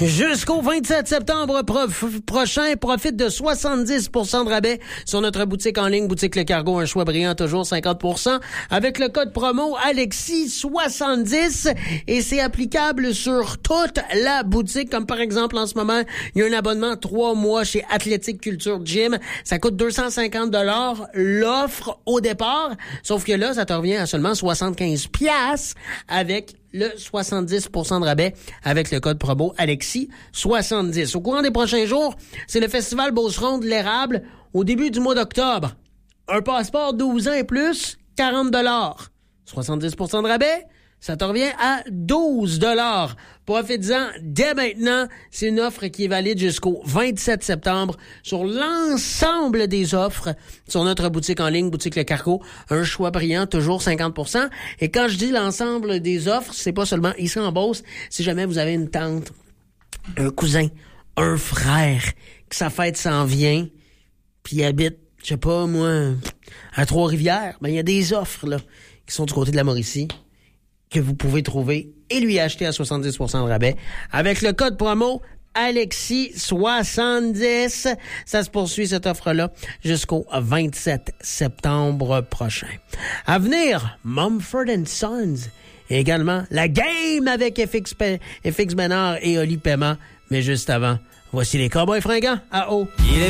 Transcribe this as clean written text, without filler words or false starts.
Jusqu'au 27 septembre prochain, profite de 70% de rabais sur notre boutique en ligne, Boutique Le Cargo, un choix brillant, toujours 50%, avec le code promo Alexis70, et c'est applicable sur toute la boutique, comme par exemple en ce moment, il y a un abonnement 3 mois chez Athletic Culture Gym, ça coûte 250$ l'offre au départ, sauf que là, ça te revient à seulement 75$ avec le 70% de rabais avec le code promo Alexis70. Au courant des prochains jours, c'est le festival Beauceron de l'érable au début du mois d'octobre. Un passeport 12 ans et plus, 40$. 70% de rabais, ça te revient à 12$. Profite-en dès maintenant. C'est une offre qui est valide jusqu'au 27 septembre sur l'ensemble des offres sur notre boutique en ligne, Boutique Le Cargo. Un choix brillant, toujours 50%. Et quand je dis l'ensemble des offres, c'est pas seulement ici en Beauce. Si jamais vous avez une tante, un cousin, un frère, que sa fête s'en vient, puis il habite, je sais pas moi, à Trois-Rivières, ben il y a des offres là qui sont du côté de la Mauricie que vous pouvez trouver et lui acheter à 70% de rabais avec le code promo Alexis70. Ça se poursuit cette offre-là jusqu'au 27 septembre prochain. À venir, Mumford & Sons et également la game avec FX Bénard et Oli Paiement. Mais juste avant, voici les Cowboys fringants à haut. Il est